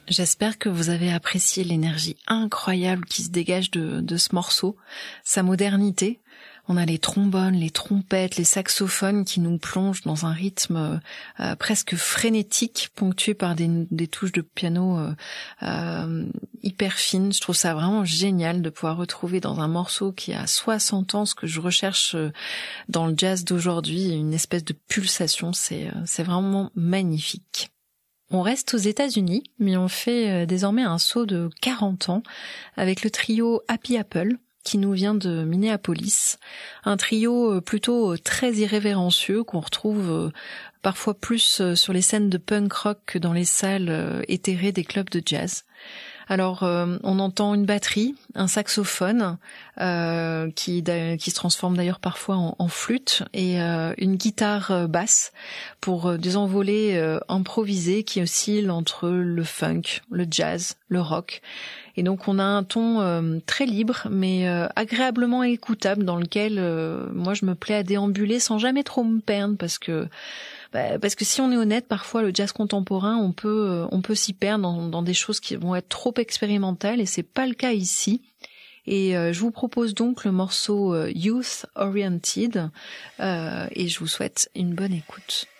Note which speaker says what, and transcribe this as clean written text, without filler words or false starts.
Speaker 1: J'espère que vous avez apprécié l'énergie incroyable qui se dégage de ce morceau, sa modernité. On a les trombones, les trompettes, les saxophones qui nous plongent dans un rythme presque frénétique, ponctué par des touches de piano hyper fines. Je trouve ça vraiment génial de pouvoir retrouver dans un morceau qui a 60 ans ce que je recherche dans le jazz d'aujourd'hui, une espèce de pulsation. C'est vraiment magnifique. On reste aux États-Unis, mais on fait désormais un saut de 40 ans avec le trio Happy Apple, qui nous vient de Minneapolis. Un trio plutôt très irrévérencieux qu'on retrouve parfois plus sur les scènes de punk rock que dans les salles éthérées des clubs de jazz. Alors, on entend une batterie, un saxophone qui se transforme d'ailleurs parfois en flûte et une guitare basse pour des envolées improvisées qui oscillent entre le funk, le jazz, le rock. Et donc on a un ton très libre mais agréablement écoutable dans lequel moi je me plais à déambuler sans jamais trop me perdre parce que si on est honnête, parfois le jazz contemporain, on peut s'y perdre dans des choses qui vont être trop expérimentales et c'est pas le cas ici. Et je vous propose donc le morceau Youth Oriented et je vous souhaite une bonne écoute.